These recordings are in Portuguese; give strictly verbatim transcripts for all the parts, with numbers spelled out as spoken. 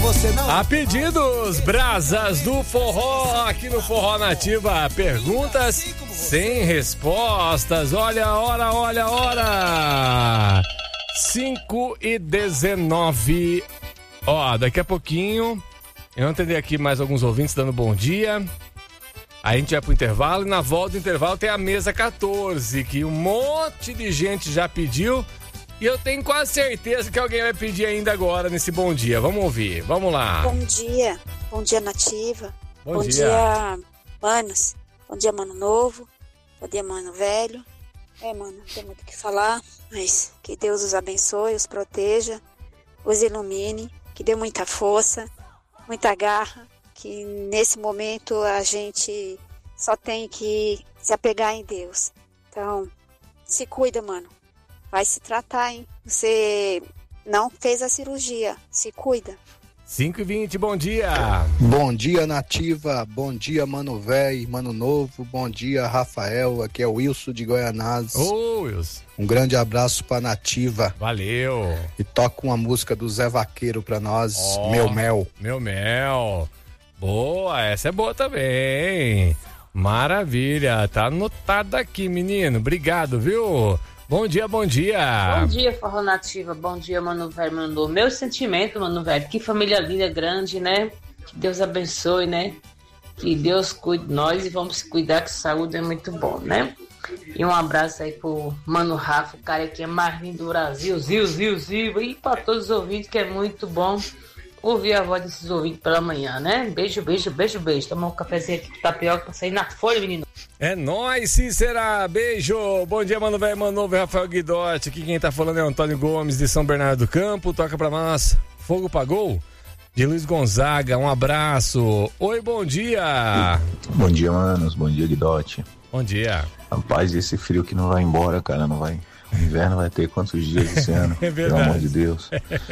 você não. A pedidos, brasas do forró, aqui no Forró Nativa. Perguntas sem respostas. Olha a hora, olha a hora. cinco e dezenove. Ó, daqui a pouquinho eu não teria aqui mais alguns ouvintes dando bom dia. Aí a gente vai pro intervalo e na volta do intervalo tem a mesa catorze, que um monte de gente já pediu. E eu tenho quase certeza que alguém vai pedir ainda agora nesse bom dia. Vamos ouvir, vamos lá. Bom dia, bom dia Nativa. Bom, bom dia. dia, manos. Bom dia, mano novo. Bom dia, mano velho. É, mano, não tem muito o que falar, mas que Deus os abençoe, os proteja, os ilumine, que dê muita força, muita garra, que nesse momento a gente só tem que se apegar em Deus. Então, se cuida, mano. Vai se tratar, hein? Você não fez a cirurgia. Se cuida. cinco e vinte, bom dia. Bom dia, Nativa. Bom dia, Mano Véi, Mano Novo. Bom dia, Rafael. Aqui é o Wilson de Goianás. Ô, Wilson. Um grande abraço pra Nativa. Valeu. E toca uma música do Zé Vaqueiro pra nós. Oh, Meu Mel. Meu Mel. Boa, essa é boa também. Maravilha. Tá anotado aqui, menino. Obrigado, viu? Bom dia, bom dia. Bom dia, Forró Nativa. Bom dia, Mano Velho, Mano Novo. Meu sentimento, Mano Velho, que família linda, grande, né? Que Deus abençoe, né? Que Deus cuide de nós e vamos se cuidar, que saúde é muito bom, né? E um abraço aí pro Mano Rafa, o cara que é mais lindo do Brasil, Zil, Zil, Zil. E pra todos os ouvintes, que é muito bom ouvir a voz desses ouvintes pela manhã, né? Beijo, beijo, beijo, beijo. Tomar um cafezinho aqui com tapioca pra sair na folha, menino. É nóis, Cícera. Beijo. Bom dia, Mano Velho, Mano Novo, Rafael Guidotti. Aqui quem tá falando é o Antônio Gomes, de São Bernardo do Campo. Toca pra nós Fogo Pagou, de Luiz Gonzaga. Um abraço. Oi, bom dia. Bom dia, manos. Bom dia, Guidotti. Bom dia. Rapaz, esse frio que não vai embora, cara, não vai... O inverno vai ter quantos dias esse ano? É verdade. Pelo amor de Deus.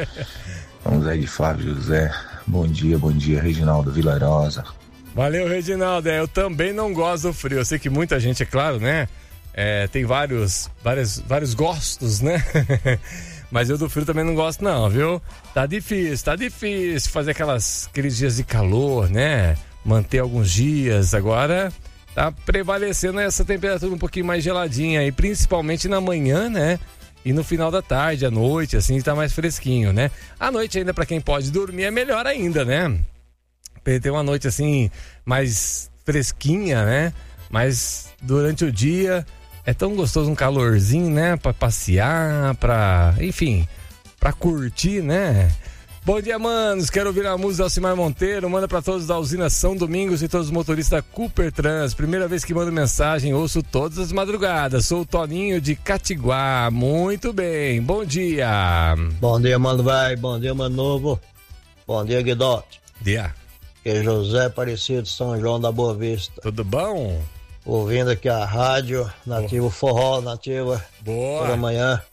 Vamos aí de Flávio José. Bom dia, bom dia, Reginaldo Vilarosa. Valeu, Reginaldo. É, eu também não gosto do frio. Eu sei que muita gente, é claro, né? É, tem vários, vários, vários gostos, né? Mas eu do frio também não gosto, não, viu? Tá difícil, tá difícil fazer aquelas, aqueles dias de calor, né? Manter alguns dias. Agora tá prevalecendo essa temperatura um pouquinho mais geladinha. E principalmente na manhã, né? E no final da tarde, à noite, assim, tá mais fresquinho, né? À noite ainda, pra quem pode dormir, é melhor ainda, né? Ter uma noite, assim, mais fresquinha, né? Mas durante o dia é tão gostoso um calorzinho, né? Pra passear, pra... enfim, pra curtir, né? Bom dia, manos. Quero ouvir a música do Alcimar Monteiro. Manda pra todos da usina São Domingos e todos os motoristas da Cooper Trans. Primeira vez que mando mensagem, ouço todas as madrugadas. Sou o Toninho de Catiguá. Muito bem. Bom dia. Bom dia, mano vai. Bom dia, mano novo. Bom dia, Guidotti. Dia. Que é José Aparecido, São João da Boa Vista. Tudo bom? Ouvindo aqui a rádio, Nativa Forró, Nativa. Boa. Toda manhã.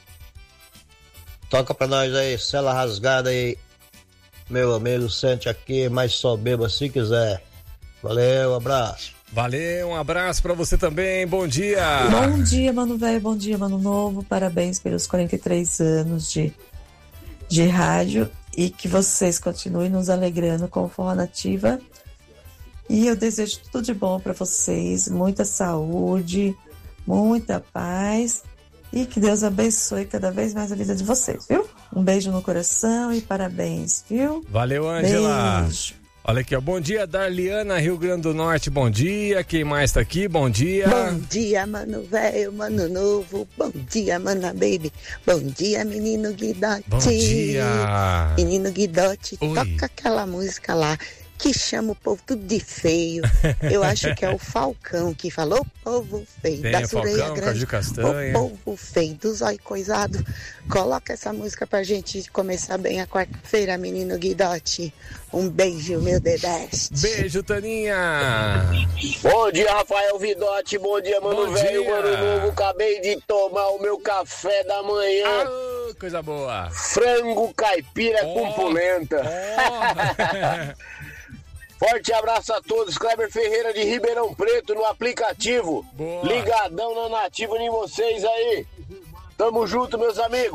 Toca pra nós aí, Cela Rasgada aí. Meu amigo, sente aqui, mas só beba se quiser. Valeu, abraço. Valeu, um abraço pra você também, bom dia. Bom dia, mano velho, bom dia, mano novo. Parabéns pelos quarenta e três anos de, de rádio. E que vocês continuem nos alegrando com o Forró Nativa. E eu desejo tudo de bom pra vocês. Muita saúde, muita paz. E que Deus abençoe cada vez mais a vida de vocês, viu? Um beijo no coração e parabéns, viu? Valeu, Ângela. Beijo. Olha aqui, ó. Bom dia, Darliana, Rio Grande do Norte. Bom dia. Quem mais tá aqui? Bom dia. Bom dia, mano velho, mano novo. Bom dia, mana baby. Bom dia, menino Guidotti. Bom dia. Menino Guidotti, Oi. toca aquela música lá que chama o povo tudo de feio. Eu acho que é o Falcão que falou, povo feio, Tem da o Sureia Falcão, Grande, Caju Castanha. o povo feio, do zóio coisado. Coloca essa música pra gente começar bem a quarta-feira, menino Guidotti. Um beijo, meu dedeste. Beijo, Taninha. Bom dia, Rafael Vidotti. Bom dia, mano velho, mano novo. Acabei de tomar o meu café da manhã. Ah, coisa boa. Frango caipira oh, com polenta. Oh. Forte abraço a todos. Kleber Ferreira de Ribeirão Preto no aplicativo. Boa. Ligadão na Nativa em vocês aí. Tamo junto, meus amigos.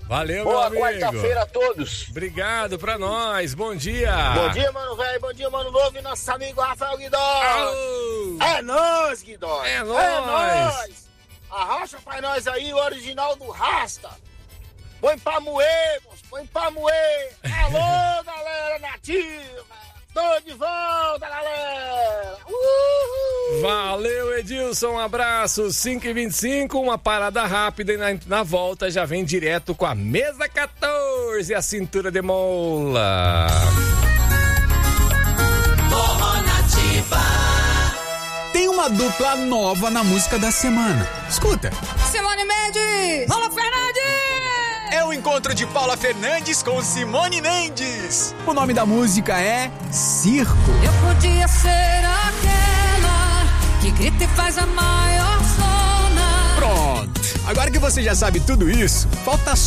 Valeu, Boa meu amigo. quarta-feira a todos. Obrigado pra nós. Bom dia. Bom dia, mano velho. Bom dia, mano novo e nosso amigo Rafael Guidó. É nóis, Guidó. É nóis. É nóis. Arrocha pra nós aí o original do Rasta. Põe pra moer, moço. Põe pra moer. Alô, galera nativa. Tô de volta, galera. Uhul. Valeu, Edilson. Um abraço. cinco e vinte e cinco, uma parada rápida e na, na volta já vem direto com a mesa quatorze, a cintura de mola. Forró Nativa. Tem uma dupla nova na música da semana. Escuta. Simone Mendes. Paula Fernandes. É o encontro de Paula Fernandes com Simone Mendes. O nome da música é Circo. Eu podia ser aquela que grita e faz a maior zona. Pronto. Agora que você já sabe tudo isso, falta